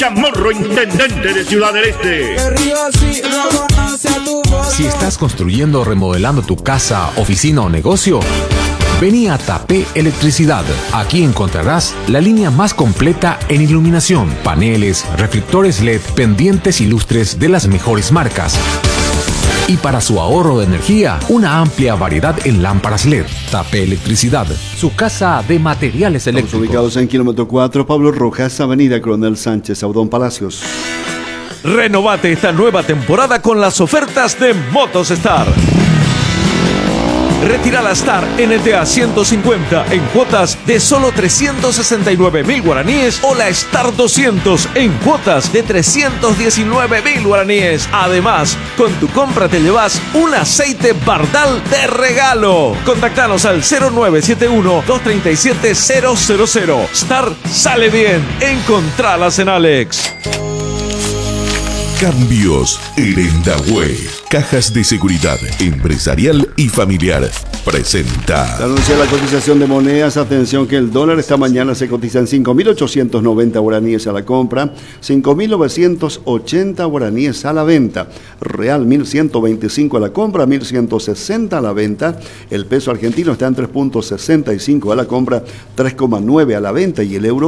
Chamorro, intendente de Ciudad del Este. Si estás construyendo o remodelando tu casa, oficina o negocio, vení a Tapé Electricidad. Aquí encontrarás la línea más completa en iluminación, paneles, reflectores LED, pendientes y lustres de las mejores marcas. Y para su ahorro de energía, una amplia variedad en lámparas LED. Tapé Electricidad, su casa de materiales eléctricos. Estamos ubicados en kilómetro 4, Pablo Rojas, Avenida Coronel Sánchez, Audón Palacios. Renovate esta nueva temporada con las ofertas de Motos Star. Retira la Star NTA 150 en cuotas de solo 369.000 guaraníes o la Star 200 en cuotas de 319.000 guaraníes. Además, con tu compra te llevas un aceite Bardal de regalo. Contactanos al 0971-237-000. Star sale bien. Encontralas en Alex. Cambios Erendahue. Cajas de Seguridad Empresarial y Familiar presenta. Se anuncia la cotización de monedas. Atención que el dólar esta mañana se cotiza en 5.890 guaraníes a la compra, 5.980 guaraníes a la venta. Real 1.125 a la compra, 1.160 a la venta. El peso argentino está en 3.65 a la compra, 3,9 a la venta. Y el euro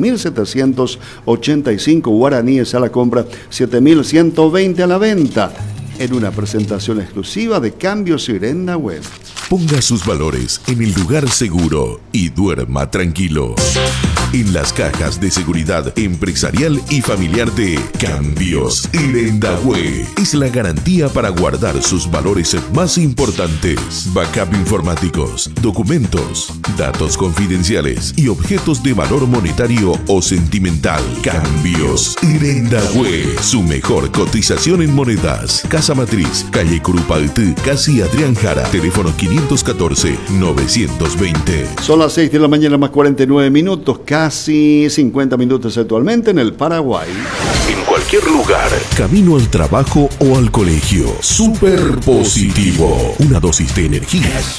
6.785 guaraníes a la compra, 7.120 a la venta. En una presentación exclusiva de Cambios Erendahue. Ponga sus valores en el lugar seguro y duerma tranquilo. En las cajas de seguridad empresarial y familiar de Cambios Erendahue es la garantía para guardar sus valores más importantes: backup informáticos, documentos, datos confidenciales y objetos de valor monetario o sentimental. Cambios Erendahue, su mejor cotización en monedas. Casa Matriz, calle Curupaltí, casi Adrián Jara, teléfono 514-920. Son las 6 de la mañana más 49 minutos, casi 50 minutos actualmente en el Paraguay. En cualquier lugar, camino al trabajo o al colegio, Super Positivo. Una dosis de energía